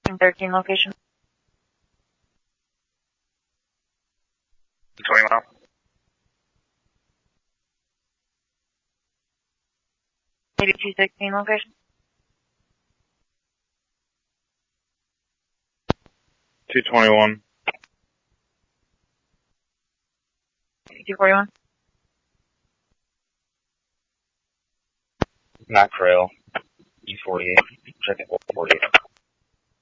13 location. 20 mile. Maybe 216 location. 221. 241. Mac Rail. E48. Checking 48.